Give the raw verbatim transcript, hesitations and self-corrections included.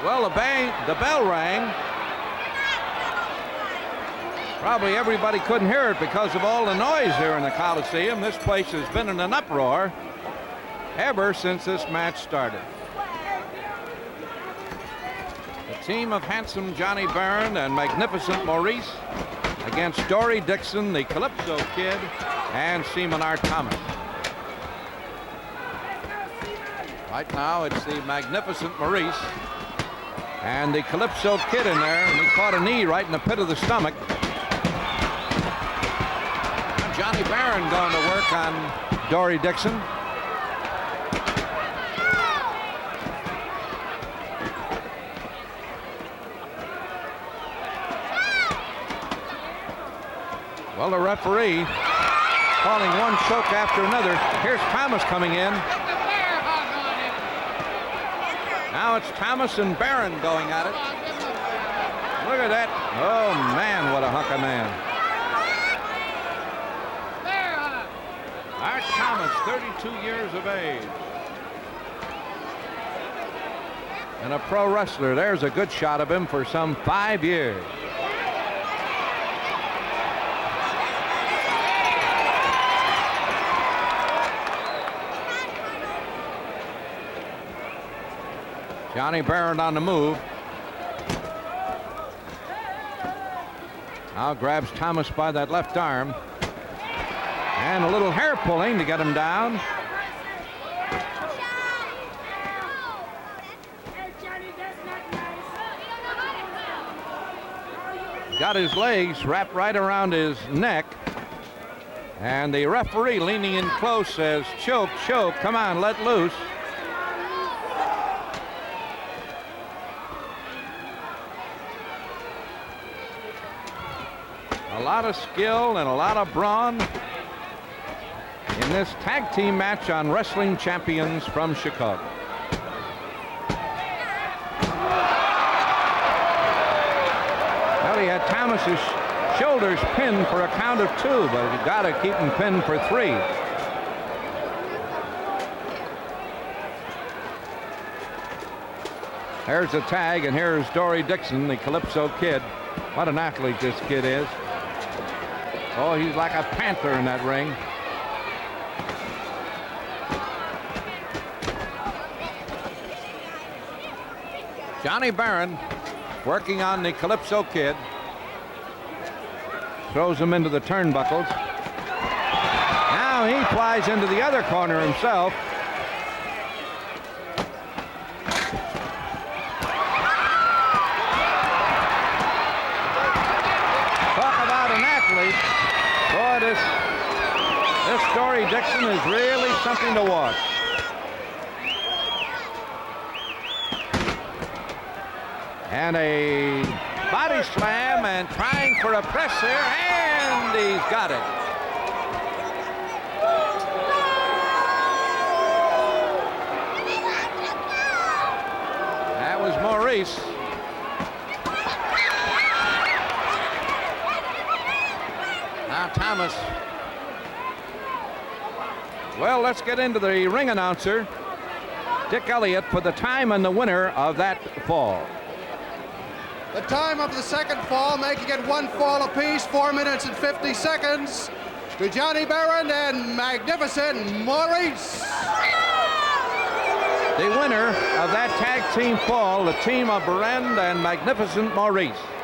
Well, the bang, the bell rang. Probably everybody couldn't hear it because of all the noise here in the Coliseum. This place has been in an uproar ever since this match started. The team of handsome Johnny Barron and magnificent Maurice against Dory Dixon, the Calypso Kid, and Seaman Art Thomas. Right now it's the magnificent Maurice and the Calypso Kid in there, and he caught a knee right in the pit of the stomach. Johnny Barron going to work on Dory Dixon. Well, the referee calling one choke after another. Here's Thomas coming in. Now it's Thomas and Barron going at it. Look at that. Oh, man, what a hunk of man. Art Thomas, thirty-two years of age. And a pro wrestler. There's a good shot of him for some five years. Johnny Barron on the move. Now grabs Thomas by that left arm. And a little hair pulling to get him down. Got his legs wrapped right around his neck. And the referee leaning in close says, choke, choke, come on, let loose. A lot of skill and a lot of brawn in this tag team match on Wrestling Champions from Chicago. Well, he had Thomas's shoulders pinned for a count of two, but you got to keep him pinned for three. There's the tag, and here's Dory Dixon, the Calypso Kid. What an athlete this kid is. Oh, he's like a panther in that ring. Johnny Barron working on the Calypso Kid. Throws him into the turnbuckles. Now he flies into the other corner himself. Talk about an athlete. Boy, this, this Dory Dixon is really something to watch. And a body slam and trying for a press here, and he's got it. That was Maurice. Now Thomas. Well, let's get into the ring announcer, Dick Elliott, for the time and the winner of that fall. The time of the second fall, making it one fall apiece, four minutes and fifty seconds, to Johnny Barron and magnificent Maurice. The winner of that tag team fall, the team of Barron and magnificent Maurice.